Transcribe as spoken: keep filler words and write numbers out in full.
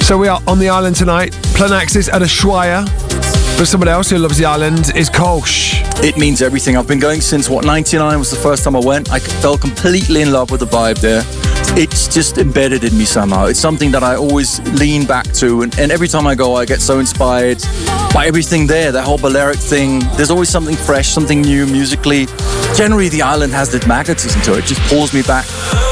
So we are on the island tonight. Planaxis at Ushuaia. But someone else who loves the island is Kolsch. It means everything. I've been going since, what, ninety-nine was the first time I went. I fell completely in love with the vibe there. It's just embedded in me somehow. It's something that I always lean back to. And, and every time I go, I get so inspired by everything there. That whole Balearic thing. There's always something fresh, something new musically. Generally, the island has that magnetism to it. It just pulls me back.